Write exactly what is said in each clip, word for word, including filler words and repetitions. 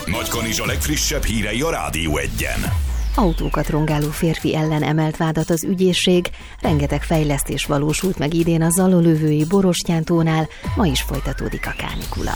Nagykanizsa legfrissebb hírei a Rádió Egyen. Autókat rongáló férfi ellen emelt vádat az ügyészség, rengeteg fejlesztés valósult meg idén a Zalolövői Borostyántónál, ma is folytatódik a kánikula.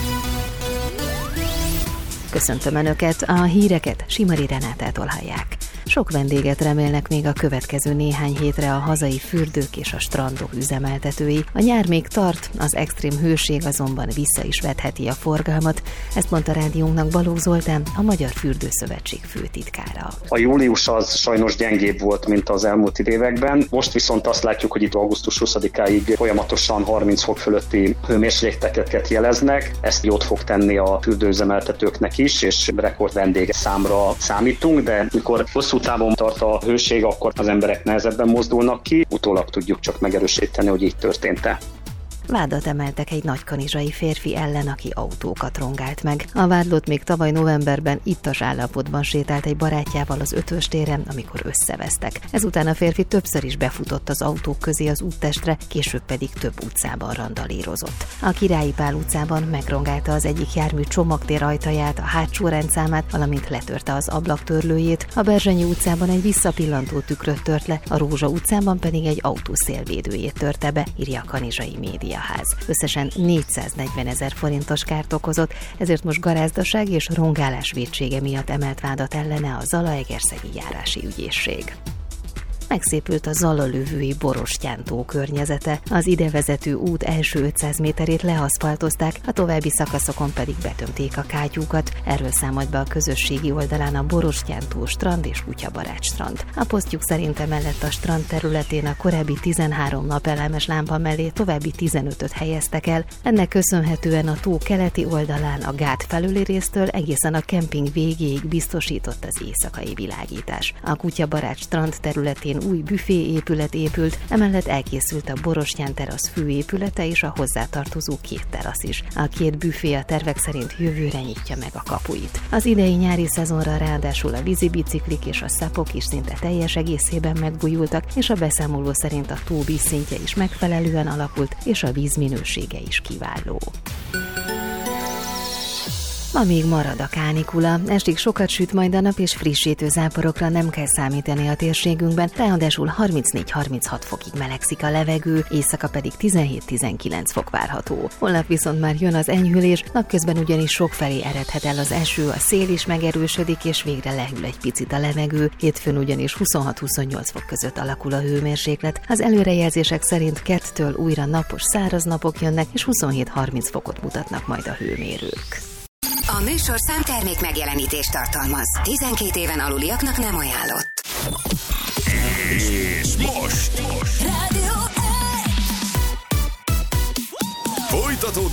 Köszöntöm Önöket, a híreket Simari Renátától hallják. Sok vendéget remélnek még a következő néhány hétre a hazai fürdők és a strandok üzemeltetői. A nyár még tart, az extrém hőség azonban vissza is vetheti a forgalmat. Ezt mondta rádiónknak Balogh Zoltán, a Magyar Fürdőszövetség főtitkára. A július az sajnos gyengébb volt, mint az elmúlt években. Most viszont azt látjuk, hogy itt augusztus huszadikáig folyamatosan harminc fok fölötti hőmérsékleteket jeleznek. Ezt jót fog tenni a fürdőüzemeltetőknek is, és rekord vendég számra számítunk, de mikor hosszú távon tart a hőség, akkor az emberek nehezebben mozdulnak ki. Utólag tudjuk csak megerősíteni, hogy így történt-e. Vádat emeltek egy nagykanizsai férfi ellen, aki autókat rongált meg. A vádlott még tavaly novemberben ittas állapotban sétált egy barátjával az Ötvös téren, amikor összevesztek. Ezután a férfi többször is befutott az autók közé az úttestre, később pedig több utcában randalírozott. A Királyi Pál utcában megrongálta az egyik jármű csomagtér ajtaját, a hátsó rendszámát, valamint letörte az ablaktörlőjét. A Berzsenyi utcában egy visszapillantó tükröt tört le, a Rózsa utcában pedig egy autó szélvédőjét törte be, írja a kanizsai média. Ház. Összesen négyszáznegyvenezer forintos kárt okozott, ezért most garázdaság és rongálás vétsége miatt emelt vádat ellene a Zalaegerszegi járási ügyészség. Megszépült a Zalolövői Borostyántó környezete. Az idevezető út első ötszáz méterét leaszfaltozták, a további szakaszokon pedig betömték a kátyúkat. Erről számolt be a közösségi oldalán a Borostyántó strand és kutyabarát strand. A posztjuk szerint emellett a strand területén a korábbi tizenhárom napelemes lámpa mellé további tizenötöt helyeztek el. Ennek köszönhetően a tó keleti oldalán a gát felüli résztől egészen a kemping végéig biztosított az éjszakai világítás. A kutyabarát strand területén új büféépület épült, emellett elkészült a Borostyán terasz főépülete és a hozzátartozó két terasz is. A két büfé a tervek szerint jövőre nyitja meg a kapuit. Az idei nyári szezonra ráadásul a vízibiciklik és a szapok is szinte teljes egészében megbújultak, és a beszámoló szerint a tó vízszintje is megfelelően alakult, és a víz minősége is kiváló. Ma még marad a kánikula, estig sokat süt majd a nap, és frissítő záporokra nem kell számítani a térségünkben, ráadásul harmincnégy-harminchat fokig melegszik a levegő, éjszaka pedig tizenhét-tizenkilenc fok várható. Holnap viszont már jön az enyhülés, napközben ugyanis sokfelé eredhet el az eső, a szél is megerősödik, és végre lehűl egy picit a levegő, hétfőn ugyanis huszonhat-huszonnyolc fok között alakul a hőmérséklet. Az előrejelzések szerint kettől újra napos, száraz napok jönnek, és huszonhét-harminc fokot mutatnak majd a hőmérők. A műsor számtermék megjelenítést tartalmaz. tizenkét éven aluliaknak nem ajánlott. És most, most. Rádió egy! Folytatódik